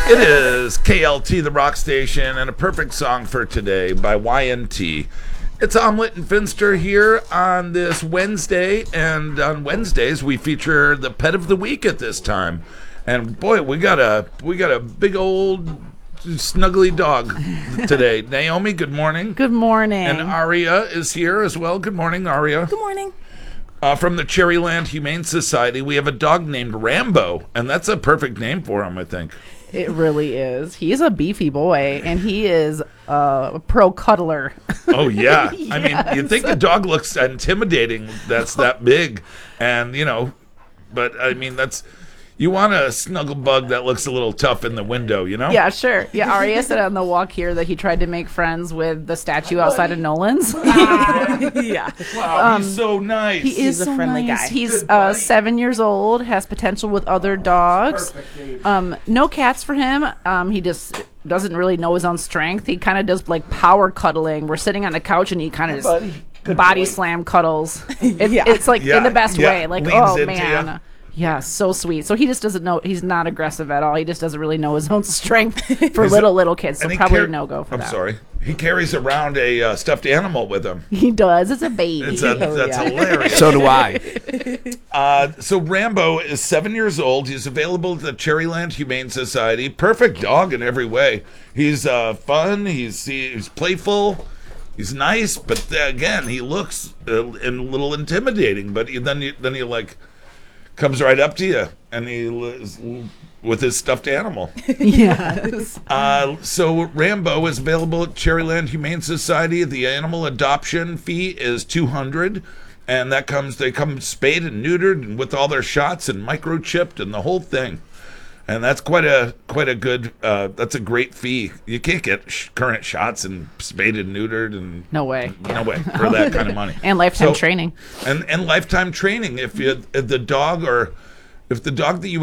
It is KLT, the rock station, and a perfect song for today by YNT. It's Omelet and Finster here on this Wednesday, and on Wednesdays we feature the pet of the week at this time. And boy, we got a big old snuggly dog today. Naomi, good morning. Good morning. And Aria is here as well. Good morning, Aria. Good morning. From the Cherryland Humane Society, we have a dog named Rambo, and that's a perfect name for him, I think. It really is. He's a beefy boy, and he is a pro cuddler. Oh, yeah. Yes. I mean, you'd think the dog looks intimidating. That's that big. And, but, I mean, you want a snuggle bug that looks a little tough in the window, Yeah, sure. Yeah, Aria said on the walk here that he tried to make friends with the statue outside of Nolan's. Yeah. Wow, he's so nice. He is a so friendly nice. guy. He's 7 years old, has potential with other dogs. No cats for him. He just doesn't really know his own strength. He kind of does like power cuddling. We're sitting on the couch and he kind of just body slam cuddles. It's like in the best way. Like, Leans oh into man. ya. Yeah, so sweet. So he just doesn't know. He's not aggressive at all. He just doesn't really know his own strength for little kids. So And he probably no go for I'm that. sorry. He carries around a stuffed animal with him. He does. It's a baby. That's hilarious. So do I. So Rambo is 7 years old. He's available at the Cherryland Humane Society. Perfect dog in every way. He's fun. He's playful. He's nice. But again, he looks a little intimidating. But then he like comes right up to you, and he with his stuffed animal. Yes. So Rambo is available at Cherryland Humane Society. The animal adoption fee is $200, and they come spayed and neutered and with all their shots and microchipped and the whole thing. And that's quite a good. That's a great fee. You can't get current shots and spayed and neutered and No way. no way for that kind of money. And lifetime training. And lifetime training. If the dog that you